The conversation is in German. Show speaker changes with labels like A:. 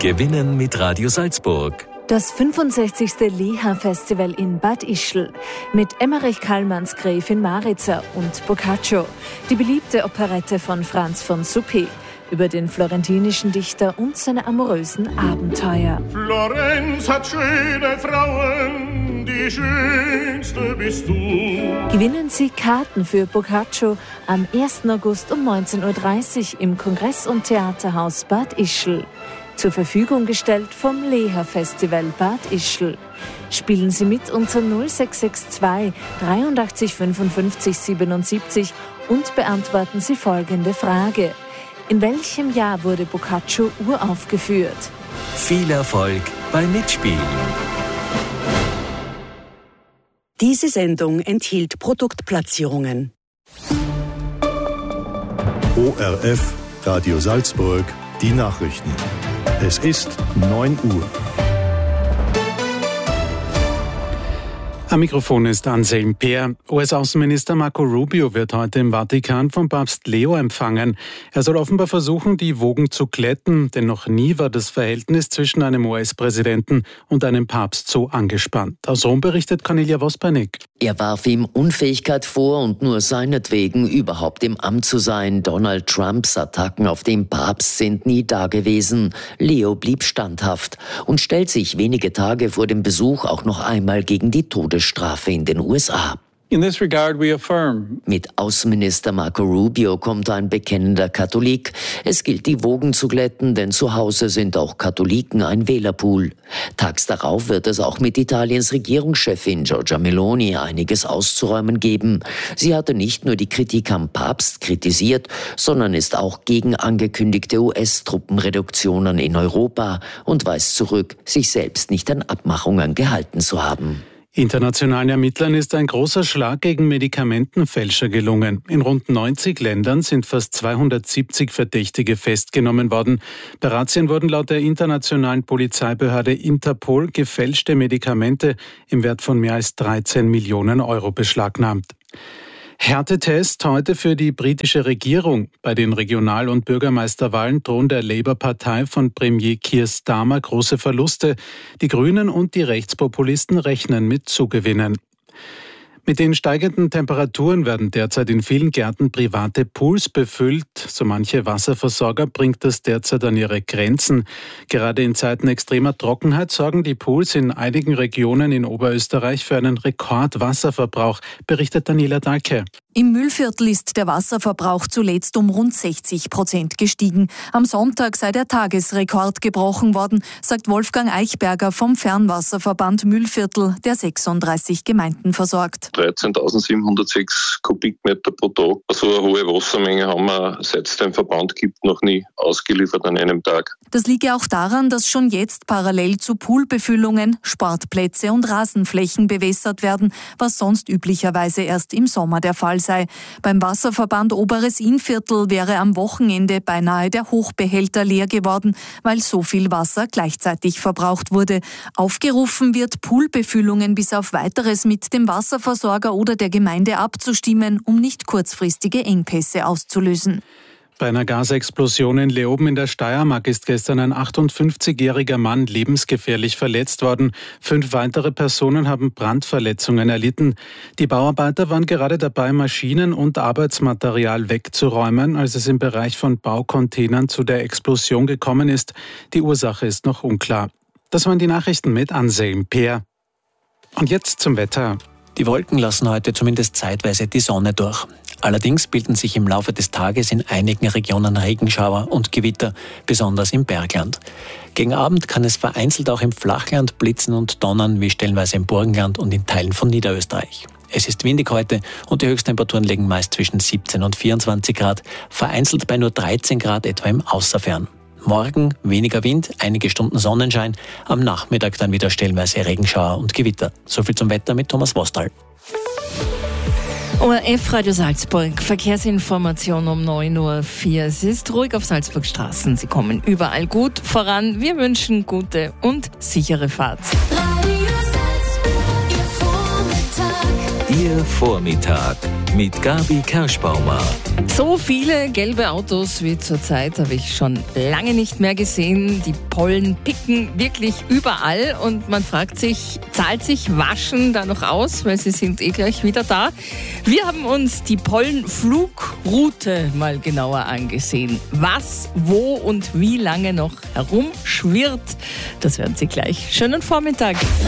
A: Gewinnen mit Radio Salzburg.
B: Das 65. Leha-Festival in Bad Ischl mit Emmerich Kallmanns Gräfin Maritza und Boccaccio, die beliebte Operette von Franz von Suppy über den florentinischen Dichter und seine amorösen Abenteuer.
C: Florenz hat schöne Frauen, die schönste bist du.
B: Gewinnen Sie Karten für Boccaccio am 1. August um 19.30 Uhr im Kongress- und Theaterhaus Bad Ischl. Zur Verfügung gestellt vom Leha-Festival Bad Ischl. Spielen Sie mit unter 0662 83 55 77 und beantworten Sie folgende Frage. In welchem Jahr wurde Boccaccio uraufgeführt?
A: Viel Erfolg beim Mitspielen.
D: Diese Sendung enthielt Produktplatzierungen.
E: ORF Radio Salzburg, die Nachrichten. Es ist 9 Uhr.
F: Am Mikrofon ist Anselm Peer. US-Außenminister Marco Rubio wird heute im Vatikan von Papst Leo empfangen. Er soll offenbar versuchen, die Wogen zu glätten, denn noch nie war das Verhältnis zwischen einem US-Präsidenten und einem Papst so angespannt. Aus Rom berichtet Cornelia Vospernik.
G: Er warf ihm Unfähigkeit vor und nur seinetwegen überhaupt im Amt zu sein. Donald Trumps Attacken auf den Papst sind nie dagewesen. Leo blieb standhaft und stellt sich wenige Tage vor dem Besuch auch noch einmal gegen die Todesstrafe in den USA.
H: In this regard, we affirm.
G: Mit Außenminister Marco Rubio kommt ein bekennender Katholik. Es gilt, die Wogen zu glätten, denn zu Hause sind auch Katholiken ein Wählerpool. Tags darauf wird es auch mit Italiens Regierungschefin Giorgia Meloni einiges auszuräumen geben. Sie hatte nicht nur die Kritik am Papst kritisiert, sondern ist auch gegen angekündigte US-Truppenreduktionen in Europa und weist zurück, sich selbst nicht an Abmachungen gehalten zu haben.
F: Internationalen Ermittlern ist ein großer Schlag gegen Medikamentenfälscher gelungen. In rund 90 Ländern sind fast 270 Verdächtige festgenommen worden. Bei Razzien wurden laut der internationalen Polizeibehörde Interpol gefälschte Medikamente im Wert von mehr als 13 Millionen Euro beschlagnahmt. Härtetest heute für die britische Regierung. Bei den Regional- und Bürgermeisterwahlen drohen der Labour-Partei von Premier Keir Starmer große Verluste. Die Grünen und die Rechtspopulisten rechnen mit Zugewinnen. Mit den steigenden Temperaturen werden derzeit in vielen Gärten private Pools befüllt. So manche Wasserversorger bringt das derzeit an ihre Grenzen. Gerade in Zeiten extremer Trockenheit sorgen die Pools in einigen Regionen in Oberösterreich für einen Rekordwasserverbrauch, berichtet Daniela Dahlke.
I: Im Mühlviertel ist der Wasserverbrauch zuletzt um rund 60% gestiegen. Am Sonntag sei der Tagesrekord gebrochen worden, sagt Wolfgang Eichberger vom Fernwasserverband Mühlviertel, der 36 Gemeinden versorgt.
J: 13.706 Kubikmeter pro Tag. So eine hohe Wassermenge haben wir, seit es den Verband gibt, noch nie ausgeliefert an einem Tag.
I: Das liege auch daran, dass schon jetzt parallel zu Poolbefüllungen Sportplätze und Rasenflächen bewässert werden, was sonst üblicherweise erst im Sommer der Fall sei. Beim Wasserverband Oberes Innviertel wäre am Wochenende beinahe der Hochbehälter leer geworden, weil so viel Wasser gleichzeitig verbraucht wurde. Aufgerufen wird, Poolbefüllungen bis auf Weiteres mit dem Wasserversorger oder der Gemeinde abzustimmen, um nicht kurzfristige Engpässe auszulösen.
F: Bei einer Gasexplosion in Leoben in der Steiermark ist gestern ein 58-jähriger Mann lebensgefährlich verletzt worden. 5 weitere Personen haben Brandverletzungen erlitten. Die Bauarbeiter waren gerade dabei, Maschinen und Arbeitsmaterial wegzuräumen, als es im Bereich von Baucontainern zu der Explosion gekommen ist. Die Ursache ist noch unklar. Das waren die Nachrichten mit Anselm Peer. Und jetzt zum Wetter.
K: Die Wolken lassen heute zumindest zeitweise die Sonne durch. Allerdings bilden sich im Laufe des Tages in einigen Regionen Regenschauer und Gewitter, besonders im Bergland. Gegen Abend kann es vereinzelt auch im Flachland blitzen und donnern, wie stellenweise im Burgenland und in Teilen von Niederösterreich. Es ist windig heute und die Höchsttemperaturen liegen meist zwischen 17 und 24 Grad, vereinzelt bei nur 13 Grad etwa im Außerfern. Morgen weniger Wind, einige Stunden Sonnenschein, am Nachmittag dann wieder stellenweise Regenschauer und Gewitter. Soviel zum Wetter mit Thomas Vostal.
L: ORF Radio Salzburg, Verkehrsinformation um 9.04 Uhr. Es ist ruhig auf Salzburgstraßen. Sie kommen überall gut voran. Wir wünschen gute und sichere Fahrt.
A: Ihr Vormittag. mit Gabi Kerschbaumer.
L: So viele gelbe Autos wie zurzeit habe ich schon lange nicht mehr gesehen. Die Pollen picken wirklich überall und man fragt sich, zahlt sich Waschen da noch aus, weil sie sind gleich wieder da. Wir haben uns die Pollenflugroute mal genauer angesehen. Was, wo und wie lange noch herumschwirrt, das werden Sie gleich. Schönen Vormittag.